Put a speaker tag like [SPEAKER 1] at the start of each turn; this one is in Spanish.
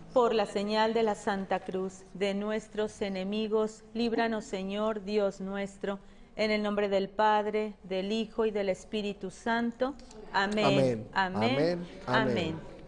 [SPEAKER 1] Por la señal de la Santa Cruz de nuestros enemigos, líbranos, Señor, Dios nuestro, en el nombre del Padre, del Hijo y del Espíritu Santo. Amén.
[SPEAKER 2] Amén.
[SPEAKER 1] Amén.
[SPEAKER 2] Amén. Amén.
[SPEAKER 1] Amén.